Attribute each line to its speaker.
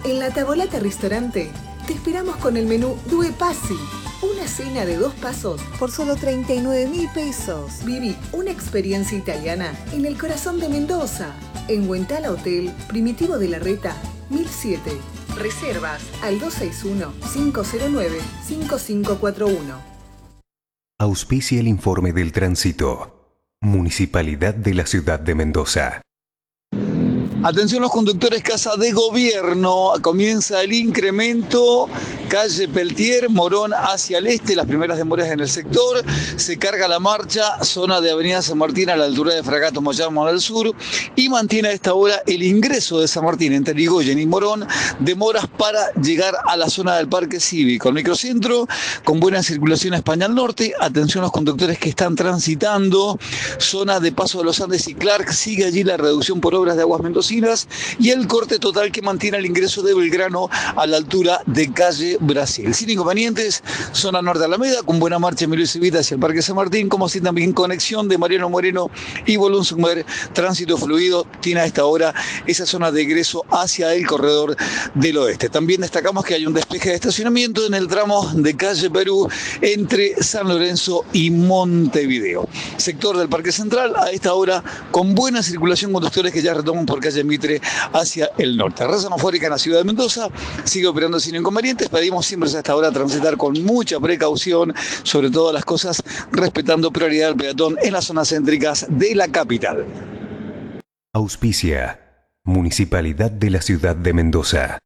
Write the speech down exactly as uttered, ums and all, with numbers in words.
Speaker 1: En la Tavolata Ristorante te esperamos con el menú Due Passi, una cena de dos pasos por solo treinta y nueve mil pesos. Viví una experiencia italiana en el corazón de Mendoza, en Huentala Hotel, Primitivo de la Reta, mil siete. Reservas al dos seis uno, cinco cero nueve, cinco cinco cuatro uno.
Speaker 2: Auspicia el informe del tránsito. Municipalidad de la Ciudad de Mendoza.
Speaker 3: Atención los conductores Casa de Gobierno, comienza el incremento, calle Peltier, Morón hacia el este, las primeras demoras en el sector, se carga la marcha, zona de Avenida San Martín a la altura de Fragato Moyano al sur, y mantiene a esta hora el ingreso de San Martín entre Irigoyen y Morón, demoras para llegar a la zona del Parque Cívico. El microcentro con buena circulación a España al norte, atención los conductores que están transitando, zona de Paso de los Andes y Clark, sigue allí la reducción por obras de aguas mendocinas, y el corte total que mantiene el ingreso de Belgrano a la altura de calle Brasil. Sin inconvenientes, zona norte de Alameda, con buena marcha Emilio Civita hacia el Parque San Martín, como así también conexión de Mariano Moreno y Bolón Sumer, tránsito fluido, tiene a esta hora esa zona de ingreso hacia el corredor del oeste. También destacamos que hay un despeje de estacionamiento en el tramo de calle Perú entre San Lorenzo y Montevideo. Sector del Parque Central, a esta hora con buena circulación, conductores que ya retoman por calle Mitre hacia el norte. Red semafórica en la ciudad de Mendoza sigue operando sin inconvenientes. Pedimos siempre a esta hora transitar con mucha precaución, sobre todas las cosas respetando prioridad al peatón en las zonas céntricas de la capital.
Speaker 2: Auspicia Municipalidad de la Ciudad de Mendoza.